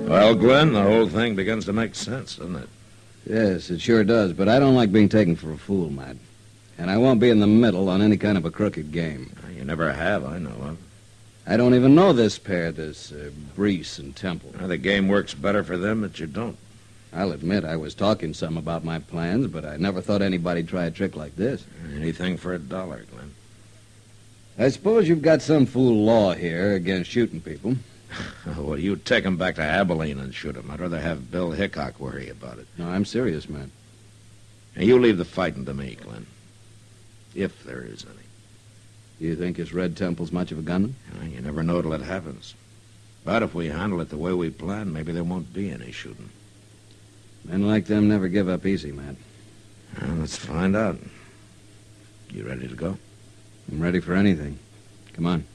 Well, Glenn, the whole thing begins to make sense, doesn't it? Yes, it sure does, but I don't like being taken for a fool, Matt. And I won't be in the middle on any kind of a crooked game. You never have, I know of. I don't even know this pair, Brees and Temple. The game works better for them that you don't. I'll admit I was talking some about my plans, but I never thought anybody'd try a trick like this. Anything for $1, Glenn. I suppose you've got some fool law here against shooting people. Well, you take 'em back to Abilene and shoot 'em. I'd rather have Bill Hickok worry about it. No, I'm serious, man. And you leave the fighting to me, Glenn. If there is any. You think this Red Temple's much of a gunman? You never know till it happens. But if we handle it the way we plan, maybe there won't be any shooting. Men like them never give up easy, Matt. Well, let's find out. You ready to go? I'm ready for anything. Come on.